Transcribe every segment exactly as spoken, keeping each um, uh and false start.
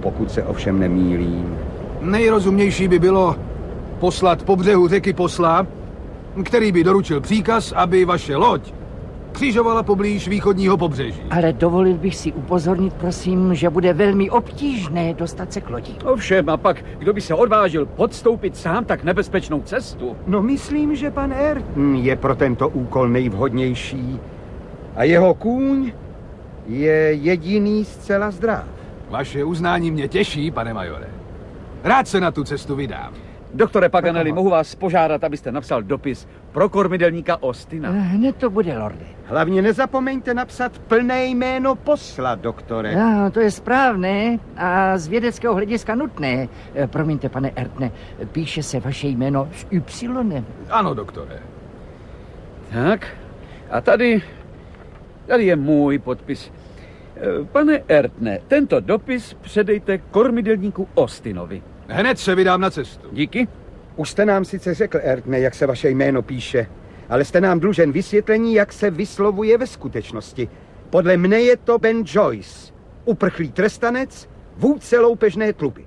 pokud se ovšem nemýlím. Nejrozumnější by bylo poslat po břehu řeky posla, který by doručil příkaz, aby vaše loď křižovala poblíž východního pobřeží. Ale dovolil bych si upozornit, prosím, že bude velmi obtížné dostat se k lodi. Ovšem, a pak, kdo by se odvážil podstoupit sám tak nebezpečnou cestu? No myslím, že pan Ayrton je pro tento úkol nejvhodnější. A jeho kůň je jediný zcela zdrav. Vaše uznání mě těší, pane majore. Rád se na tu cestu vydám. Doktore Paganelli, mohu vás požádat, abyste napsal dopis pro kormidelníka Austina? Hned to bude, lorde. Hlavně nezapomeňte napsat plné jméno posla, doktore. No, to je správné a z vědeckého hlediska nutné. E, promiňte, pane Ayrtone, píše se vaše jméno s Y. Ano, doktore. Tak, a tady, tady je můj podpis. E, Pane Ayrtone, tento dopis předejte kormidelníku Austinovi. Hned se vydám na cestu. Díky. Už jste nám sice řekl, Ayrtone, jak se vaše jméno píše, ale jste nám dlužen vysvětlení, jak se vyslovuje ve skutečnosti. Podle mne je to Ben Joyce, uprchlý trestanec, vůdce loupežné tluby.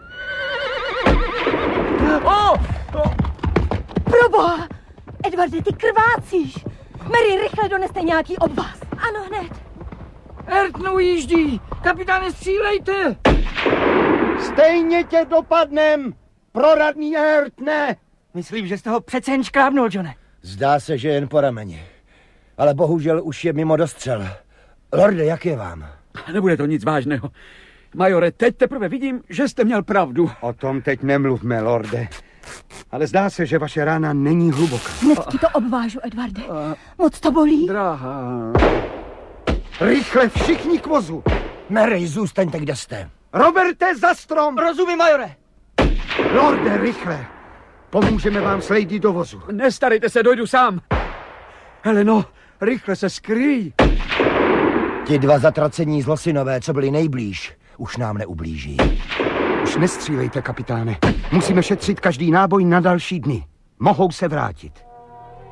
O! o! Proboha! Edwarde, ty krvácíš! Mary, rychle doneste nějaký obvaz. Ano, hned. Ayrton ujíždí! Kapitáne, střílejte! Stejně tě dopadnem, proradný Ayrtone! Myslím, že jste ho přece jen škrábnul, Johne. Zdá se, že jen po rameni. Ale bohužel už je mimo dostřel. Lorde, jak je vám? Nebude to nic vážného. Majore, teď teprve vidím, že jste měl pravdu. O tom teď nemluvme, lorde. Ale zdá se, že vaše rána není hluboká. Hned ti to obvážu, Edwarde. Moc to bolí? Drahá. Rychle všichni k vozu! Mary, zůstaňte, kde jste. Roberte, za strom! Rozumím, majore. Lorde, rychle! Pomůžeme vám s lady do vozu. Nestarejte se, dojdu sám. Heleno, rychle se skryj. Ti dva zatracení zlosinové, co byli nejblíž, už nám neublíží. Už nestřílejte, kapitáne. Musíme šetřit každý náboj na další dny. Mohou se vrátit.